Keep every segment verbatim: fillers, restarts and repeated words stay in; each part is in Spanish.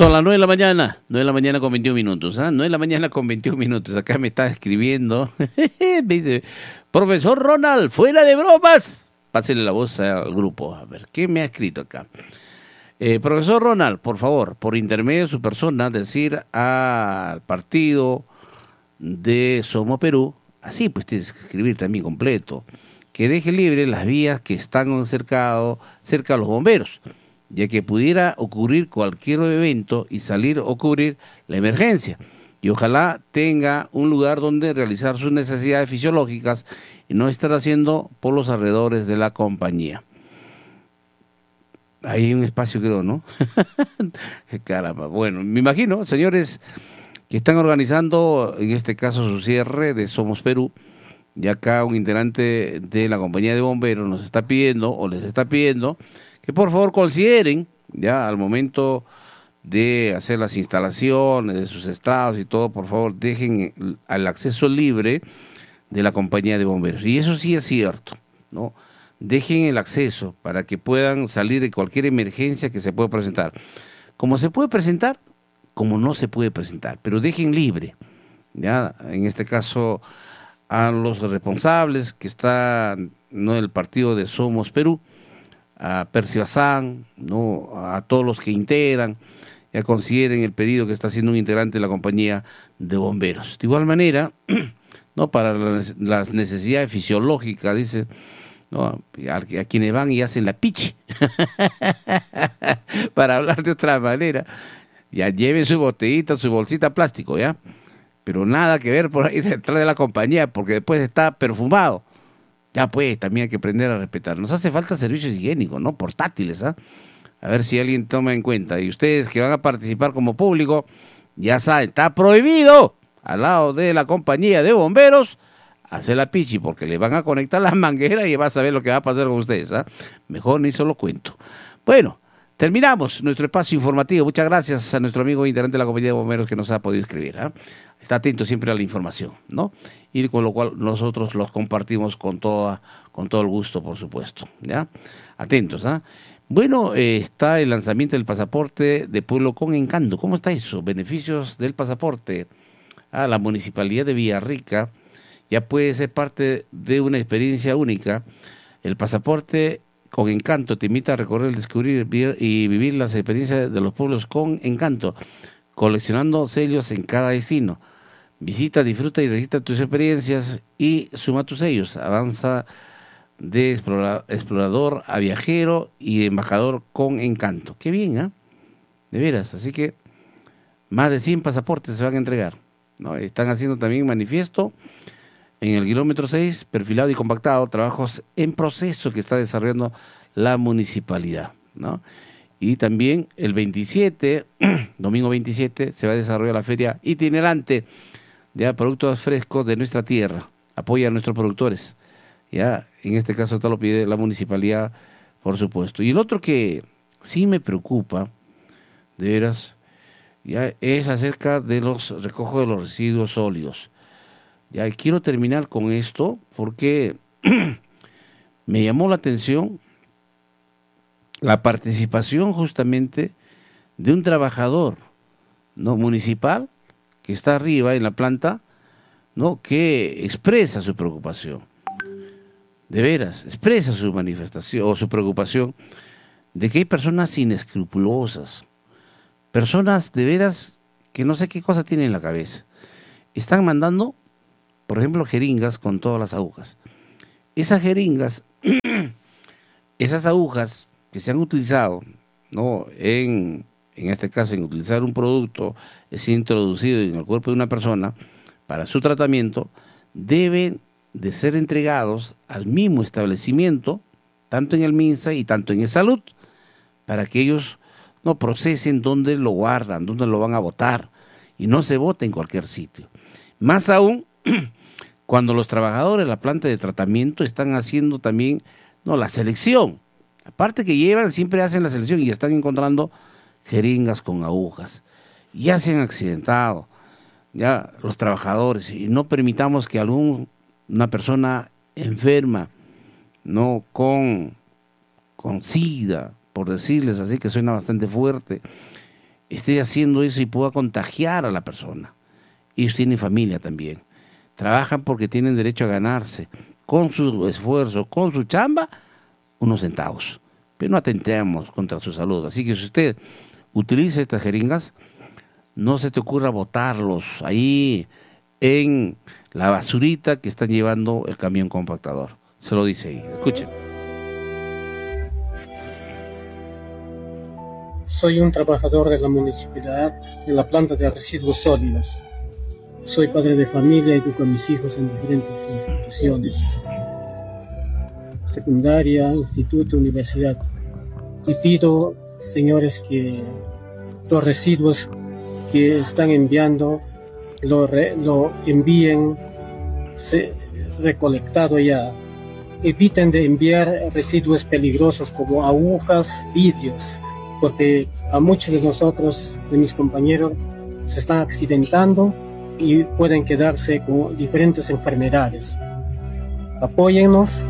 Son las nueve de la mañana, nueve de la mañana con veintiún minutos, ¿ah? nueve de la mañana con veintiún minutos, acá me está escribiendo, me dice, profesor Ronald, fuera de bromas. Pásele la voz al grupo, a ver, ¿qué me ha escrito acá? Eh, profesor Ronald, por favor, por intermedio de su persona, decir al partido de Somos Perú, así pues tienes que escribir también completo, que deje libre las vías que están cercado, cerca de los bomberos, ya que pudiera ocurrir cualquier evento y salir o cubrir la emergencia. Y ojalá tenga un lugar donde realizar sus necesidades fisiológicas y no estar haciendo por los alrededores de la compañía. Hay un espacio, creo, ¿no? Caramba. Bueno, me imagino, señores, que están organizando, en este caso, su cierre de Somos Perú. Y acá un integrante de la compañía de bomberos nos está pidiendo, o les está pidiendo, que por favor consideren, ya al momento de hacer las instalaciones de sus estados y todo, por favor dejen el, el acceso libre de la compañía de bomberos. Y eso sí es cierto, ¿no? Dejen el acceso para que puedan salir de cualquier emergencia que se pueda presentar. Como se puede presentar, como no se puede presentar, pero dejen libre, ya en este caso a los responsables que están, ¿no?, el partido de Somos Perú, a Percy Bazán, ¿no?, a todos los que integran, ya consideren el pedido que está haciendo un integrante de la compañía de bomberos. De igual manera, no para las, las necesidades fisiológicas, dice, no, a, a quienes van y hacen la pichi, para hablar de otra manera, ya lleven su botellita, su bolsita plástico, ya, pero nada que ver por ahí detrás de la compañía, porque después está perfumado. Ya pues, también hay que aprender a respetar. Nos hace falta servicios higiénicos, ¿no? Portátiles, ¿ah? A ver si alguien toma en cuenta. Y ustedes que van a participar como público, ya saben, está prohibido al lado de la compañía de bomberos hacer la pichi, porque le van a conectar las mangueras y va a saber lo que va a pasar con ustedes, ¿ah? Mejor ni se lo cuento. Bueno, terminamos nuestro espacio informativo. Muchas gracias a nuestro amigo integrante de la compañía de bomberos que nos ha podido escribir, ¿ah? Está atento siempre a la información, ¿no? Y con lo cual nosotros los compartimos con toda, con todo el gusto, por supuesto, ¿ya? Atentos, ¿ah? Bueno, eh, está el lanzamiento del pasaporte de Pueblo con Encanto. ¿Cómo está eso? Beneficios del pasaporte. Ah, la Municipalidad de Villarrica ya puede ser parte de una experiencia única. El pasaporte con Encanto te invita a recorrer, descubrir y vivir las experiencias de los pueblos con encanto, coleccionando sellos en cada destino. Visita, disfruta y registra tus experiencias y suma tus sellos. Avanza de explora, explorador a viajero y embajador con encanto. Qué bien, ¿eh? De veras. Así que más de cien pasaportes se van a entregar, ¿no? Están haciendo también manifiesto en el kilómetro seis, perfilado y compactado, trabajos en proceso que está desarrollando la municipalidad, ¿no? Y también el veintisiete, domingo veintisiete, se va a desarrollar la feria itinerante de productos frescos de nuestra tierra. Apoya a nuestros productores. Ya, en este caso todo lo pide la municipalidad, por supuesto. Y el otro que sí me preocupa, de veras, ya es acerca de los recojos de los residuos sólidos. Ya quiero terminar con esto porque me llamó la atención la participación justamente de un trabajador, ¿no?, municipal que está arriba en la planta, ¿no?, que expresa su preocupación. De veras, expresa su manifestación o su preocupación de que hay personas inescrupulosas, personas de veras que no sé qué cosa tienen en la cabeza. Están mandando, por ejemplo, jeringas con todas las agujas. Esas jeringas, esas agujas que se han utilizado, ¿no?, en, en este caso en utilizar un producto es introducido en el cuerpo de una persona para su tratamiento, deben de ser entregados al mismo establecimiento, tanto en el MINSA y tanto en el Salud, para que ellos no procesen dónde lo guardan, dónde lo van a botar, y no se bota en cualquier sitio. Más aún, cuando los trabajadores de la planta de tratamiento están haciendo también, no, la selección. Aparte que llevan, siempre hacen la selección y están encontrando jeringas con agujas. Ya se han accidentado, ya los trabajadores, y no permitamos que algún, una persona enferma, no con, con SIDA, por decirles así, que suena bastante fuerte, esté haciendo eso y pueda contagiar a la persona. Ellos tienen familia también. Trabajan porque tienen derecho a ganarse, con su esfuerzo, con su chamba, unos centavos. Pero no atentemos contra su salud. Así que si usted utiliza estas jeringas, no se te ocurra botarlos ahí en la basurita que están llevando el camión compactador. Se lo dice ahí. Escuchen. Soy un trabajador de la municipalidad en la planta de residuos sólidos. Soy padre de familia y educo a mis hijos en diferentes instituciones. Secundaria, instituto, universidad. Y pido, señores, que los residuos que están enviando lo, re, lo envíen se, recolectado ya. Eviten de enviar residuos peligrosos como agujas, vidrios, porque a muchos de nosotros, de mis compañeros, se están accidentando y pueden quedarse con diferentes enfermedades. Apóyennos.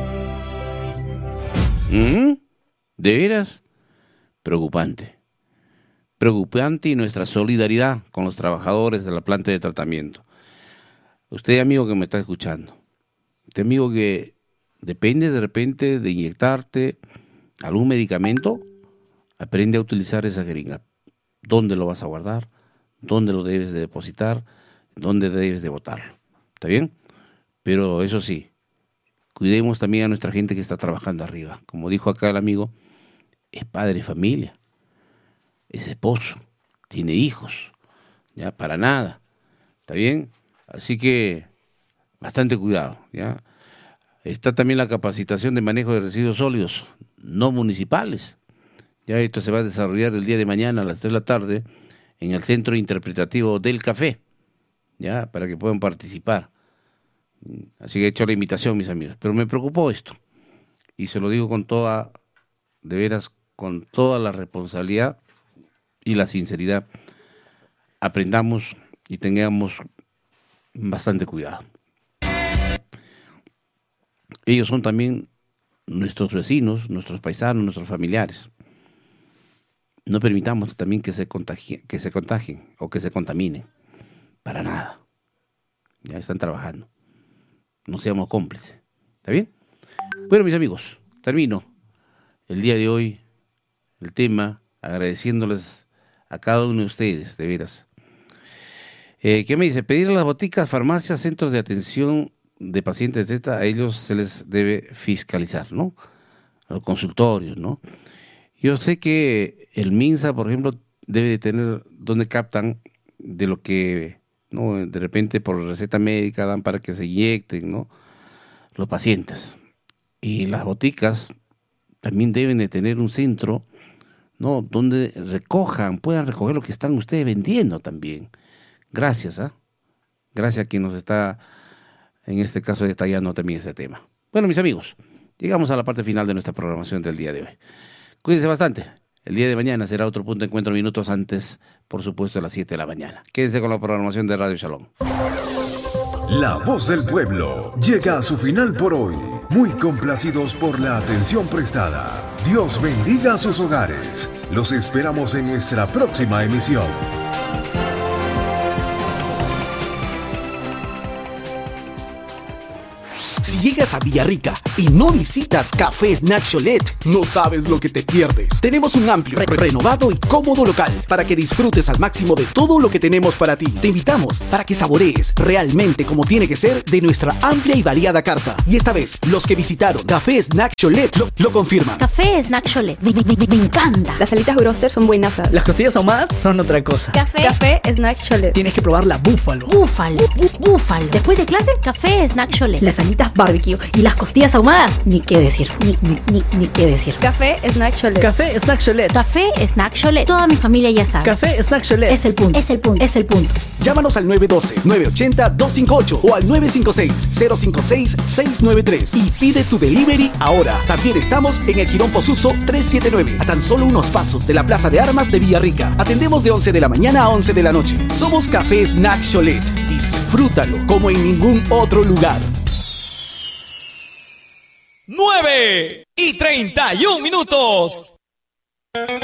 ¿Mm? ¿De veras? Preocupante. Preocupante, y nuestra solidaridad con los trabajadores de la planta de tratamiento. Usted, amigo que me está escuchando, usted, amigo que depende de repente de inyectarte algún medicamento, aprende a utilizar esa jeringa. ¿Dónde lo vas a guardar? ¿Dónde lo debes de depositar? ¿Dónde debes de botarlo? ¿Está bien? Pero eso sí, cuidemos también a nuestra gente que está trabajando arriba. Como dijo acá el amigo, es padre de familia, es esposo, tiene hijos, ya, para nada. ¿Está bien? Así que bastante cuidado, ¿ya? Está también la capacitación de manejo de residuos sólidos no municipales. Ya esto se va a desarrollar el día de mañana a las tres de la tarde en el Centro Interpretativo del Café, ya, para que puedan participar. Así que he hecho la invitación, mis amigos. Pero me preocupó esto, y se lo digo con toda, de veras, con toda la responsabilidad y la sinceridad. Aprendamos y tengamos bastante cuidado. Ellos son también nuestros vecinos, nuestros paisanos, nuestros familiares. No permitamos también que se contagien, que se contagien o que se contaminen. Para nada. Ya están trabajando. No seamos cómplices. ¿Está bien? Bueno, mis amigos, termino el día de hoy el tema agradeciéndoles a cada uno de ustedes, de veras. Eh, ¿Qué me dice? Pedir a las boticas, farmacias, centros de atención de pacientes, etcétera, a ellos se les debe fiscalizar, ¿no? A los consultorios, ¿no? Yo sé que el MINSA, por ejemplo, debe de tener donde captan de lo que, ¿no?, de repente por receta médica dan para que se inyecten, ¿no?, los pacientes. Y las boticas también deben de tener un centro, ¿no?, donde recojan, puedan recoger lo que están ustedes vendiendo también. Gracias, ¿ah? ¿eh? Gracias a quien nos está, en este caso, detallando también ese tema. Bueno, mis amigos, llegamos a la parte final de nuestra programación del día de hoy. Cuídense bastante. El día de mañana será otro punto de encuentro minutos antes, por supuesto, a las siete de la mañana. Quédense con la programación de Radio Shalom. La Voz del Pueblo llega a su final por hoy. Muy complacidos por la atención prestada. Dios bendiga sus hogares. Los esperamos en nuestra próxima emisión. Si llegas a Villarrica y no visitas Café Snack Cholet, no sabes lo que te pierdes. Tenemos un amplio, re renovado y cómodo local para que disfrutes al máximo de todo lo que tenemos para ti. Te invitamos para que saborees realmente como tiene que ser de nuestra amplia y variada carta. Y esta vez, los que visitaron Café Snack Cholet lo, lo confirman. Café Snack Cholet, me, me, me, me encanta. Las alitas broster son buenas. Las costillas ahumadas son otra cosa. Café, Café Snack Cholet. Tienes que probar la búfalo. Búfalo, bú, búfalo. Después de clase, Café Snack Cholet. Las alitas barbecue y las costillas ahumadas, ni qué decir, ni, ni, ni, ni qué decir. Café Snack Cholet. Café Snack Cholet. Café Snack Cholet. Toda mi familia ya sabe. Café Snack Cholet. Es el punto, es el punto, es el punto. Llámanos al nueve uno dos, nueve ocho cero, dos cinco ocho o al nueve cinco seis, cero cinco seis, seis nueve tres y pide tu delivery ahora. También estamos en el Girón Posuso trescientos setenta y nueve, a tan solo unos pasos de la Plaza de Armas de Villarrica. Atendemos de once de la mañana a once de la noche. Somos Café Snack Cholet. Disfrútalo como en ningún otro lugar. nueve y treinta y un minutos.